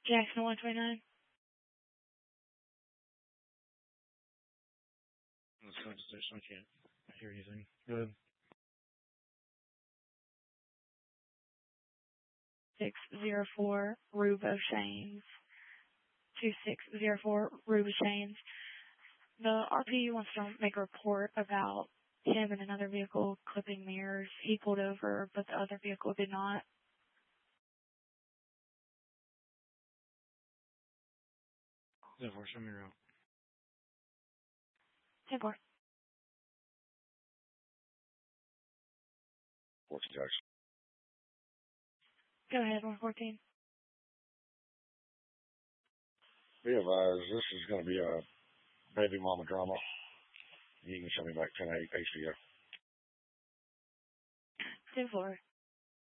Jackson 129. I can't hear anything. Go ahead. 604 Rube O'Shanes. 2604 Rube O'Shanes. The RPU wants to make a report about him in another vehicle clipping mirrors. He pulled over, but the other vehicle did not. 10-4, show me around. 10-4. 14 Jackson. Go ahead, 114. Be advised, this is going to be a baby mama drama. You can show me back 10-8 HDO. 10-4.